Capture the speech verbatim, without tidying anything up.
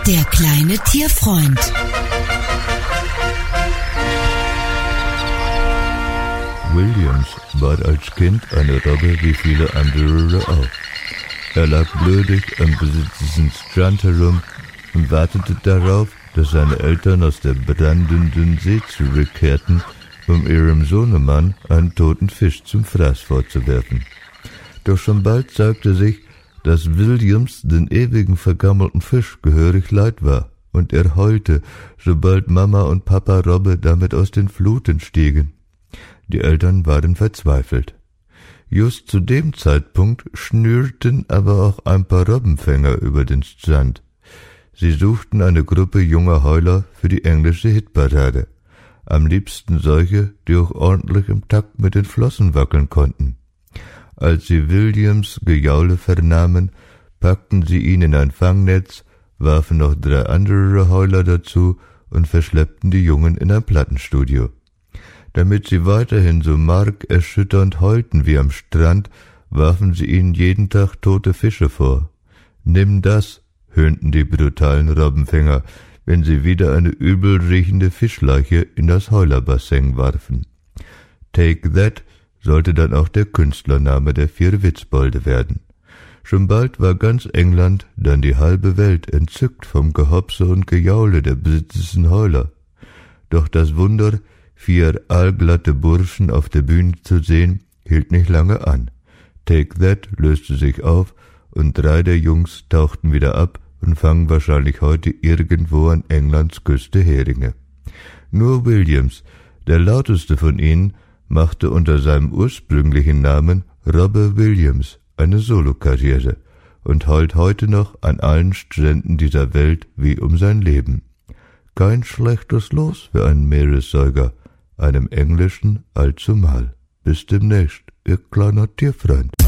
Der kleine Tierfreund. Williams war als Kind eine Robbe wie viele andere auch. Er lag blödig am besitzten Strand herum und wartete darauf, dass seine Eltern aus der brandenden See zurückkehrten, um ihrem Sohnemann einen toten Fisch zum Fraß vorzuwerfen. Doch schon bald sagte sich, dass Williams den ewigen vergammelten Fisch gehörig leid war, und er heulte, sobald Mama und Papa Robbe damit aus den Fluten stiegen. Die Eltern waren verzweifelt. Just zu dem Zeitpunkt schnürten aber auch ein paar Robbenfänger über den Strand. Sie suchten eine Gruppe junger Heuler für die englische Hitparade. Am liebsten solche, die auch ordentlich im Takt mit den Flossen wackeln konnten. Als sie Williams Gejaule vernahmen, packten sie ihn in ein Fangnetz, warfen noch drei andere Heuler dazu und verschleppten die Jungen in ein Plattenstudio. Damit sie weiterhin so markerschütternd heulten wie am Strand, warfen sie ihnen jeden Tag tote Fische vor. »Nimm das«, höhnten die brutalen Robbenfänger, wenn sie wieder eine übel riechende Fischleiche in das Heulerbassin warfen. »Take that« sollte dann auch der Künstlername der vier Witzbolde werden. Schon bald war ganz England, dann die halbe Welt entzückt vom Gehopse und Gejaule der besitzenden Heuler. Doch das Wunder, vier aalglatte Burschen auf der Bühne zu sehen, hielt nicht lange an. Take That löste sich auf und drei der Jungs tauchten wieder ab und fangen wahrscheinlich heute irgendwo an Englands Küste Heringe. Nur Williams, der lauteste von ihnen, machte unter seinem ursprünglichen Namen Robbe Williams eine Solokarriere und heult heute noch an allen Stränden dieser Welt wie um sein Leben. Kein schlechtes Los für einen Meeressäuger, einem englischen allzumal. Bis demnächst, ihr kleiner Tierfreund.